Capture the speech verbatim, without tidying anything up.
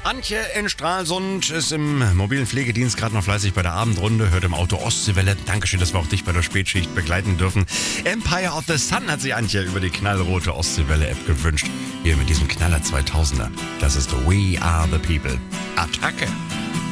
Antje in Stralsund ist im mobilen Pflegedienst gerade noch fleißig bei der Abendrunde, hört im Auto Ostseewelle. Dankeschön, dass wir auch dich bei der Spätschicht begleiten dürfen. Empire of the Sun hat sich Antje über die knallrote Ostseewelle-App gewünscht. Hier mit diesem Knaller zweitausender. Das ist We Are the People. Attacke!